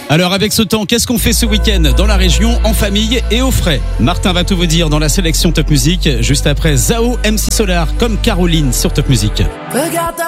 Alors avec ce temps, qu'est-ce qu'on fait ce week-end dans la région, en famille et au frais? Martin va tout vous dire dans la sélection Top Music, juste après Zao, MC Solar, comme Caroline sur Top Music. Regarde ta